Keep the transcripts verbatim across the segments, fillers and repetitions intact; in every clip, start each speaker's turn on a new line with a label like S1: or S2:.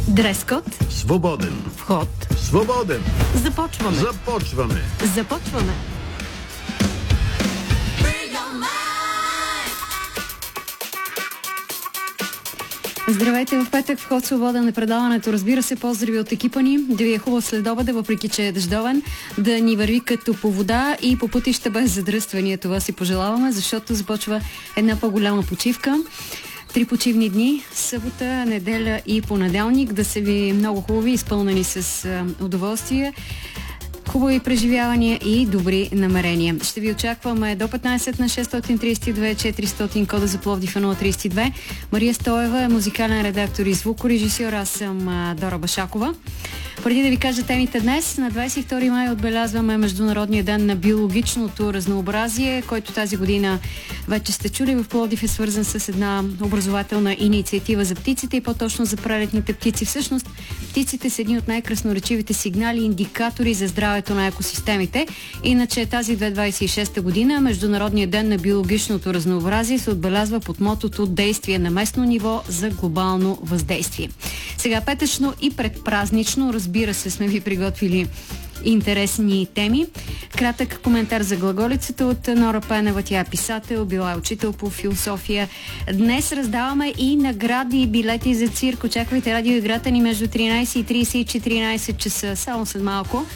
S1: Дрес-код.
S2: Свободен.
S1: Вход.
S2: Свободен.
S1: Започваме.
S2: Започваме.
S1: Започваме. Здравейте, в петък вход свободен е предаването. Разбира се, поздрави от екипа ни. Да ви е хубаво следобеда, въпреки че е дъждовен, да ни върви като по вода и по пътища без задръствания. Това си пожелаваме, защото започва една по-голяма почивка. Три почивни дни, събота, неделя и понеделник, да са ви много хубави, изпълнени с удоволствие, хубави преживявания и добри намерения. Ще ви очакваме до петнайсет на шест три две четиристотин, кода за Пловдив нула три две. Мария Стоева е музикален редактор и звукорежисьор, аз съм а, Дора Башакова. Преди да ви кажа темите днес, на двайсет и втори май отбелязваме Международния ден на биологичното разнообразие, който тази година вече сте чули в Пловдив е свързан с една образователна инициатива за птиците и по-точно за прелетните птици. Всъщност, птиците са едни от най-красноречивите сигнали и индикатори за здравето на екосистемите. Иначе тази две хиляди двайсет и шеста година Международния ден на биологичното разнообразие се отбелязва под мотото действие на местно ниво за глобално въздействие. Сега петъчно и предпразнично, разбира се, сме ви приготвили интересни теми. Кратък коментар за глаголицата от Нора Пенева. Тя е писател, била е учител по философия. Днес раздаваме и награди и билети за цирк. Очаквайте радиоиграта ни между тринайсет и трийсет и четиринайсет часа, само след малко.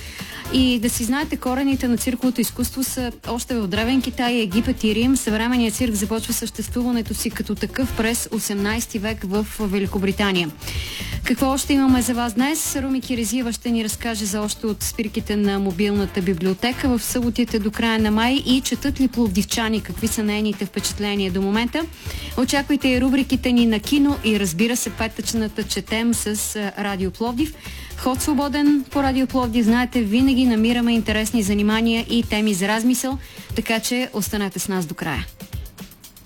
S1: И да си знаете, корените на цирковото изкуство са още в Древен Китай, Египет и Рим. Съвременният цирк започва съществуването си като такъв през осемнайсети век в Великобритания. Какво още имаме за вас днес? Руми Кирезиева ще ни разкаже за още от спирките на мобилната библиотека в съботите до края на май и четат ли пловдивчани, какви са нейните впечатления до момента. Очаквайте и рубриките ни на кино и разбира се петъчната четем с Радио Пловдив. Вход свободен по Радио Пловдив. Знаете, винаги намираме интересни занимания и теми за размисъл, така че останете с нас до края.